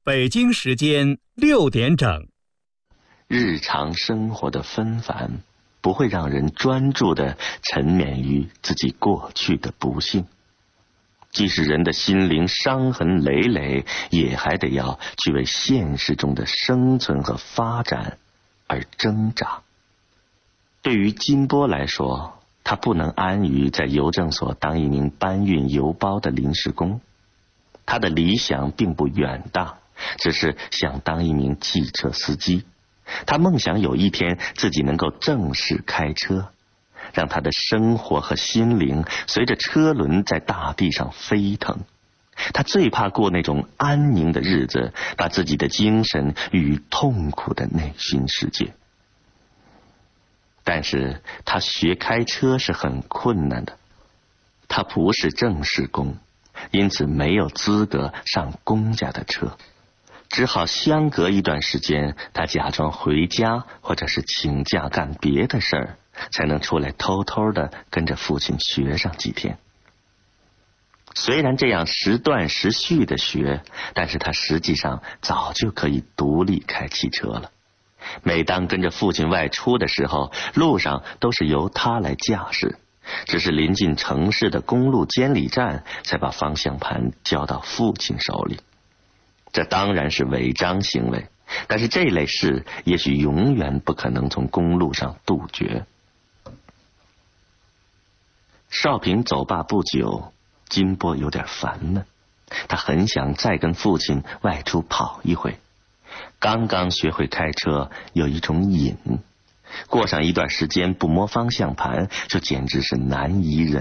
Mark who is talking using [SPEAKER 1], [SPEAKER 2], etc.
[SPEAKER 1] 北京时间6点整。
[SPEAKER 2] 日常生活的纷繁不会让人专注地沉湎于自己过去的不幸，即使人的心灵伤痕累累，也还得要去为现实中的生存和发展而挣扎。对于金波来说，他不能安于在邮政所当一名搬运邮包的临时工，他的理想并不远大，只是想当一名汽车司机。他梦想有一天自己能够正式开车，让他的生活和心灵随着车轮在大地上飞腾。他最怕过那种安宁的日子，把自己的精神与痛苦的内心世界。但是他学开车是很困难的，他不是正式工，因此没有资格上公家的车，只好相隔一段时间，他假装回家或者是请假干别的事儿，才能出来偷偷的跟着父亲学上几天。虽然这样时断时续的学，但是他实际上早就可以独立开汽车了。每当跟着父亲外出的时候，路上都是由他来驾驶，只是临近城市的公路监理站才把方向盘交到父亲手里。这当然是违章行为，但是这类事也许永远不可能从公路上杜绝。少平走罢不久，金波有点烦闷，他很想再跟父亲外出跑一回。刚刚学会开车有一种瘾，过上一段时间不摸方向盘，就简直是难以忍